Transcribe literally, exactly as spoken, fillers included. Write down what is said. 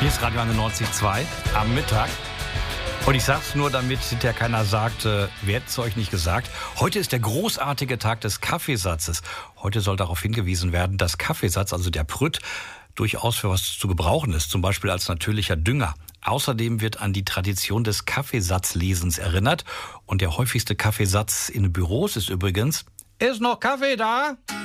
Hier ist Radio einundneunzig Komma zwei am Mittag. Und ich sag's nur, damit hinterher keiner sagt, äh, wer hat's euch nicht gesagt. Heute ist der großartige Tag des Kaffeesatzes. Heute soll darauf hingewiesen werden, dass Kaffeesatz, also der Prütt, durchaus für was zu gebrauchen ist, zum Beispiel als natürlicher Dünger. Außerdem wird an die Tradition des Kaffeesatzlesens erinnert. Und der häufigste Kaffeesatz in Büros ist übrigens: Ist noch Kaffee da?